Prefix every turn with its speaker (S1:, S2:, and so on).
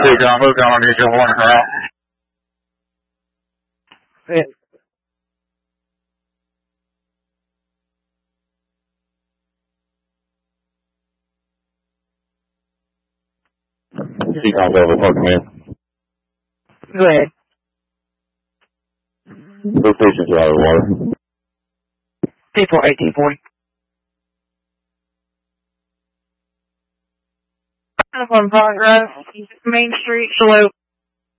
S1: Hey, John Luke, I need your one route. Seacon's over, talk to me.
S2: Go ahead.
S1: Those stations are out of the water.
S2: 1840. On Park Road, Main Street, Salute.